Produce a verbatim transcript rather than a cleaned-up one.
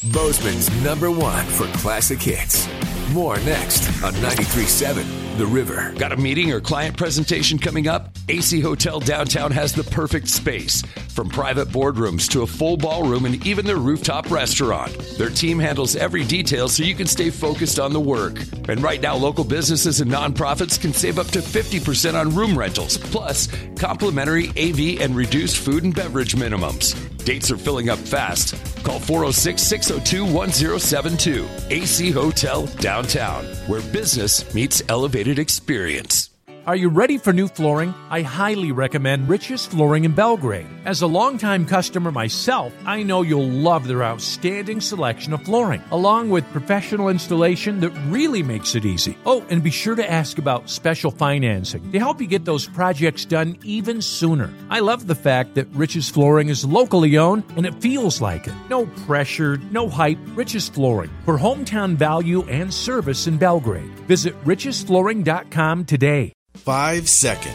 Bozeman's number one for classic hits. More next on ninety-three point seven The River. Got a meeting or client presentation coming up? A C Hotel Downtown has the perfect space. From private boardrooms to a full ballroom and even their rooftop restaurant. Their team handles every detail so you can stay focused on the work. And right now, local businesses and nonprofits can save up to fifty percent on room rentals, plus complimentary A V and reduced food and beverage minimums. Dates are filling up fast. Call four oh six, six oh two, one oh seven two. A C Hotel Downtown, where business meets elevated experience. Are you ready for new flooring? I highly recommend Rich's Flooring in Belgrade. As a longtime customer myself, I know you'll love their outstanding selection of flooring, along with professional installation that really makes it easy. Oh, and be sure to ask about special financing to help you get those projects done even sooner. I love the fact that Rich's Flooring is locally owned and it feels like it. No pressure, no hype. Rich's Flooring for hometown value and service in Belgrade. Visit riches flooring dot com today. Five seconds.